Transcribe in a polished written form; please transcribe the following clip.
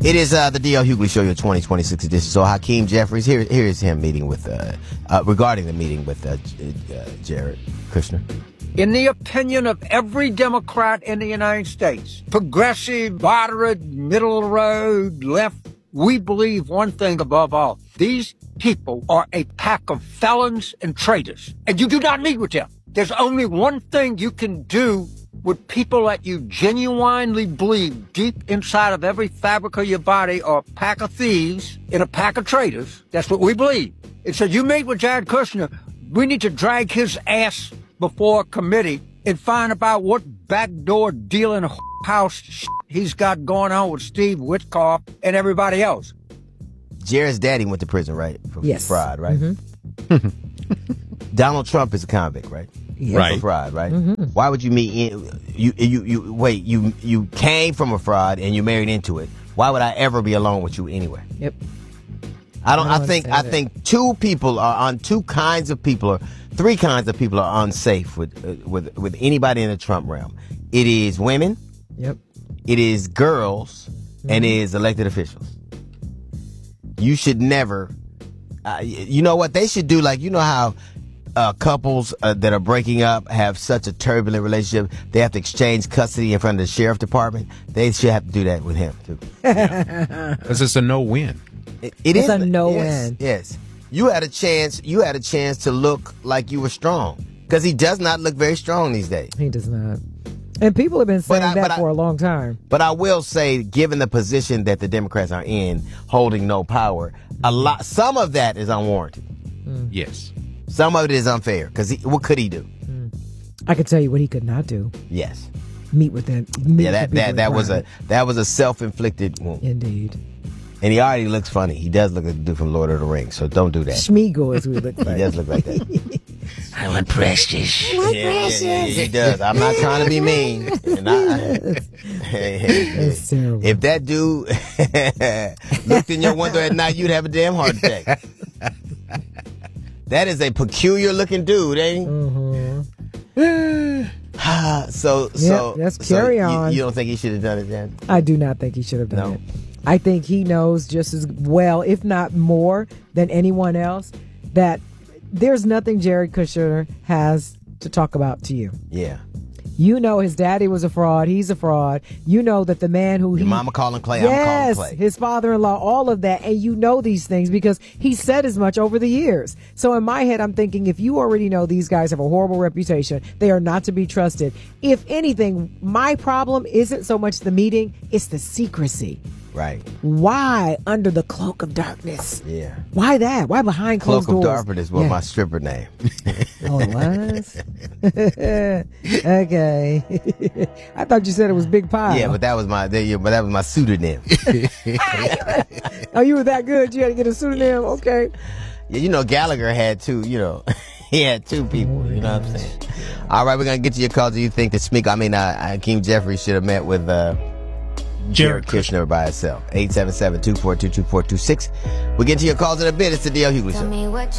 It is the D.L. Hughley Show, your 2026 edition. So Hakeem Jeffries, here is him meeting with, regarding the meeting with Jared Kushner. In the opinion of every Democrat in the United States, progressive, moderate, middle of the road, left, we believe one thing above all. These people are a pack of felons and traitors, and you do not meet with them. There's only one thing you can do with people that you genuinely believe deep inside of every fabric of your body are a pack of thieves and a pack of traitors. That's what we believe. It said, you meet with Jared Kushner, we need to drag his ass before a committee and find about what backdoor dealing house he's got going on with Steve Witkoff and everybody else. Jared's daddy went to prison, right? For fraud, right? Mm-hmm. Donald Trump is a convict, right? Yeah. Right. For fraud, right? Mm-hmm. Why would you meet you came from a fraud and you married into it. Why would I ever be alone with you anyway? Yep. I think two kinds of people or three kinds of people are unsafe with anybody in the Trump realm. It is women. Yep. It is girls, and it is elected officials. You should never, you know what they should do? Like, you know how couples that are breaking up have such a turbulent relationship, they have to exchange custody in front of the sheriff department. They should have to do that with him too. Because it's a no-win. It's a no-win. Yes. You had a chance to look like you were strong, because he does not look very strong these days. He does not. And people have been saying that for a long time. But I will say, given the position that the Democrats are in, holding no power, some of that is unwarranted. Yes. Some of it is unfair, because what could he do? I could tell you what he could not do. Yes. Meet with them. That was a self-inflicted wound. Indeed. And he already looks funny. He does look like the dude from Lord of the Rings, so don't do that. Schmeagol is what he looks like. He does look like that. I want Precious. Yeah, he does. I'm not trying to be mean. That's terrible. If that dude looked in your window at night, you'd have a damn heart attack. That is a peculiar looking dude, ain't he? Mm-hmm. Let's carry on. You don't think he should have done it then? I do not think he should have done it. I think he knows just as well, if not more, than anyone else, that there's nothing Jared Kushner has to talk about to you. Yeah. You know his daddy was a fraud. He's a fraud. You know that the man who Your mama calling Clay, I'm calling Clay. His father-in-law, all of that. And you know these things because he said as much over the years. So in my head, I'm thinking, if you already know these guys have a horrible reputation, they are not to be trusted. If anything, my problem isn't so much the meeting, it's the secrecy. Right. Why under the cloak of darkness? Yeah. Why that? Why behind closed doors? Cloak of darkness was my stripper name. Oh, it was? Okay. I thought you said it was Big Pie. Yeah, but that was my pseudonym. Oh, you were that good? You had to get a pseudonym? Okay. Yeah, you know, Gallagher had two, he had two people, you know what I'm saying? All right, we're going to get to your calls. Do you think that Hakeem Jeffries should have met with Jared Kushner by itself? 877-242-2426. We'll get to your calls in a bit. It's the D.L. Hughley Show.